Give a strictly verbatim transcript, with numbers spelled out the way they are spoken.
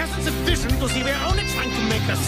sufficient to see we're only trying to make a